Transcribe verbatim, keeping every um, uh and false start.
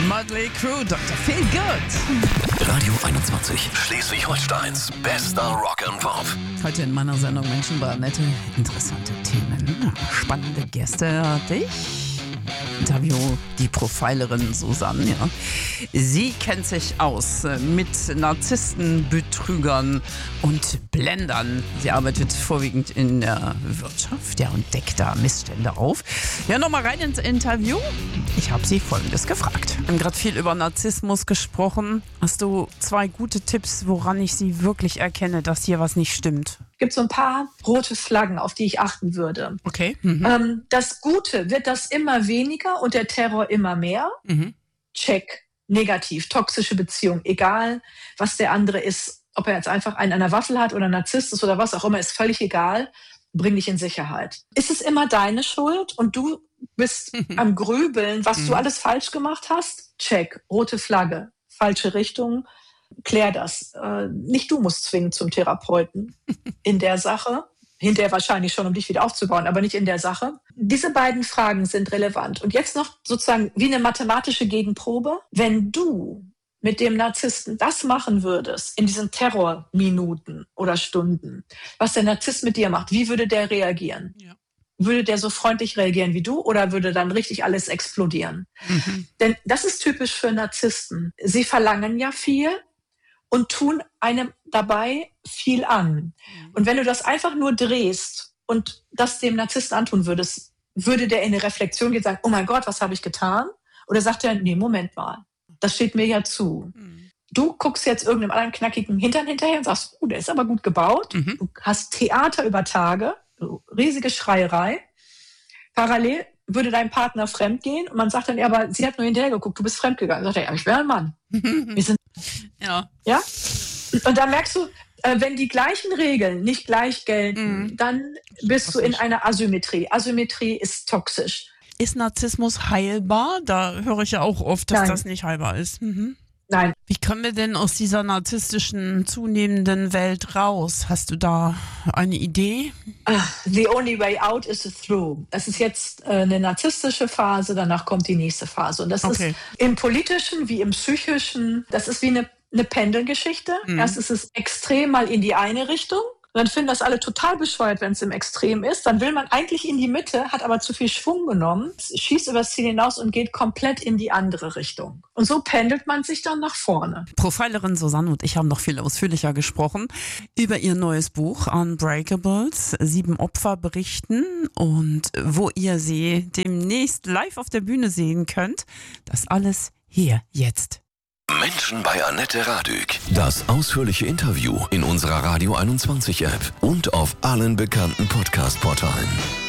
Mötley Crüe, Doktor Feelgood. Radio einundzwanzig, Schleswig-Holsteins bester Rock'n'Pop. Heute in meiner Sendung Menschen bei Annette. Interessante Themen, spannende Gäste hatte ich. Interview die Profilerin Susanne. Ja. Sie kennt sich aus mit Narzissten, Betrügern und Blendern. Sie arbeitet vorwiegend in der Wirtschaft, ja, und deckt da Missstände auf. Ja, nochmal rein ins Interview. Ich habe sie Folgendes gefragt. Wir haben gerade viel über Narzissmus gesprochen. Hast du zwei gute Tipps, woran ich sie wirklich erkenne, dass hier was nicht stimmt? Es gibt so ein paar rote Flaggen, auf die ich achten würde. Okay. Mhm. Ähm, das Gute, wird das immer weniger und der Terror immer mehr? Mhm. Check. Negativ. Toxische Beziehung. Egal, was der andere ist. Ob er jetzt einfach einen an der Waffel hat oder Narzisst ist oder was auch immer, ist völlig egal. Bring dich in Sicherheit. Ist es immer deine Schuld und du bist am Grübeln, was Mhm. du alles falsch gemacht hast? Check. Rote Flagge. Falsche Richtung. Klär das. Äh, nicht du musst zwingen zum Therapeuten in der Sache. Hinterher wahrscheinlich schon, um dich wieder aufzubauen, aber nicht in der Sache. Diese beiden Fragen sind relevant. Und jetzt noch sozusagen wie eine mathematische Gegenprobe. Wenn du mit dem Narzissten das machen würdest, in diesen Terrorminuten oder Stunden, was der Narzisst mit dir macht, wie würde der reagieren? Ja. Würde der so freundlich reagieren wie du oder würde dann richtig alles explodieren? Mhm. Denn das ist typisch für Narzissten. Sie verlangen ja viel und tun einem dabei viel an. Und wenn du das einfach nur drehst und das dem Narzissten antun würdest, würde der in eine Reflexion gehen und sagen, oh mein Gott, was habe ich getan? Oder sagt er, nee, Moment mal, das steht mir ja zu. Mhm. Du guckst jetzt irgendeinem anderen knackigen Hintern hinterher und sagst, oh, der ist aber gut gebaut. Mhm. Du hast Theater über Tage, riesige Schreierei. Parallel würde dein Partner fremd gehen und man sagt dann, ja, aber sie hat nur hinterher geguckt, du bist fremd gegangen. Sagt er, ja, ich wäre ein Mann. Wir sind, Ja. ja? Und da merkst du, äh, wenn die gleichen Regeln nicht gleich gelten, Mhm. dann bist du in Toxisch. einer Asymmetrie. Asymmetrie ist toxisch. Ist Narzissmus heilbar? Da höre ich ja auch oft, dass Nein. das nicht heilbar ist. Mhm. Nein, Wie kommen wir denn aus dieser narzisstischen, zunehmenden Welt raus? Hast du da eine Idee? ah, the only way out is through. Das ist jetzt äh, eine narzisstische Phase, danach kommt die nächste Phase. Und das Okay. ist im Politischen wie im Psychischen, das ist wie eine, eine Pendelgeschichte. Mhm. Erst ist es extrem mal in die eine Richtung. Und dann finden das alle total bescheuert, wenn es im Extrem ist. Dann will man eigentlich in die Mitte, hat aber zu viel Schwung genommen, schießt übers Ziel hinaus und geht komplett in die andere Richtung. Und so pendelt man sich dann nach vorne. Profilerin Susanne und ich haben noch viel ausführlicher gesprochen über ihr neues Buch Unbreakables. Sieben Opfer berichten und wo ihr sie demnächst live auf der Bühne sehen könnt. Das alles hier, jetzt. Menschen bei Annette Radück. Das ausführliche Interview in unserer Radio einundzwanzig App und auf allen bekannten Podcast-Portalen.